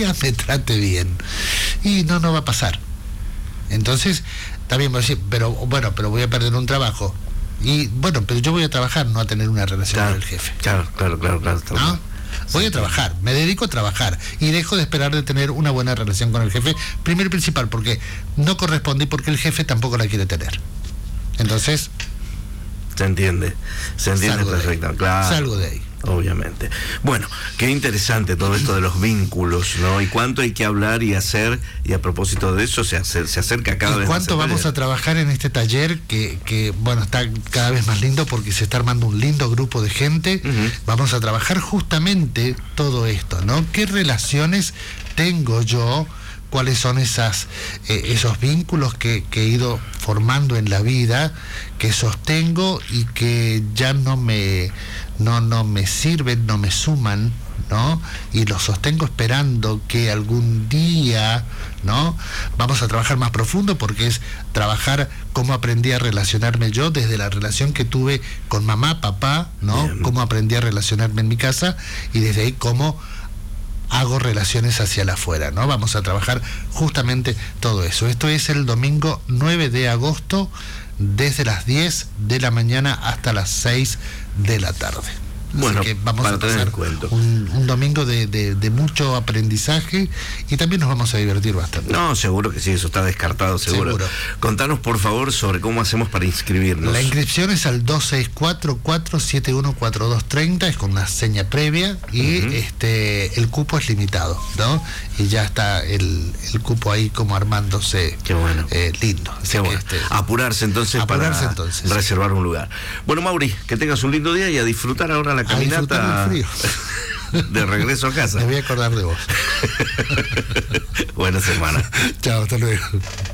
día me trate bien. Y no va a pasar. Entonces, también voy a decir, pero voy a perder un trabajo. Y bueno, pero yo voy a trabajar, no a tener una relación con el jefe. Claro. ¿No? Voy a trabajar, me dedico a trabajar y dejo de esperar de tener una buena relación con el jefe, primero y principal, porque no corresponde y porque el jefe tampoco la quiere tener. Entonces... Se entiende perfecto, claro. Salgo de ahí. Obviamente. Bueno, qué interesante todo esto de los vínculos, ¿no? Y cuánto hay que hablar y hacer, y a propósito de eso se acerca cada vez más. ¿Cuánto vamos a trabajar en este taller que bueno, está cada vez más lindo porque se está armando un lindo grupo de gente? Vamos a trabajar justamente todo esto, ¿no? ¿Qué relaciones tengo yo? ¿Cuáles son esos vínculos que he ido formando en la vida, que sostengo y que ya no me sirven, no me suman, ¿no? Y los sostengo esperando que algún día, ¿no? Vamos a trabajar más profundo porque es trabajar cómo aprendí a relacionarme yo desde la relación que tuve con mamá, papá, ¿no? Bien. Cómo aprendí a relacionarme en mi casa y desde ahí cómo hago relaciones hacia la afuera, ¿no? Vamos a trabajar justamente todo eso. Esto es el domingo 9 de agosto, desde las 10 de la mañana hasta las 6 de la tarde. Bueno, así que vamos a pasar un domingo de mucho aprendizaje y también nos vamos a divertir bastante. No, seguro que sí, eso está descartado, seguro. Contanos, por favor, sobre cómo hacemos para inscribirnos. La inscripción es al 264-471-4230, es con una seña previa y el cupo es limitado, ¿no? Y ya está el cupo ahí como armándose. Qué bueno. Lindo. Qué bueno. Apurarse entonces para reservar un lugar. Bueno, Mauri, que tengas un lindo día y a disfrutar ahora la caminata de regreso a casa. Me voy a acordar de vos. Buena semana. Chao, hasta luego.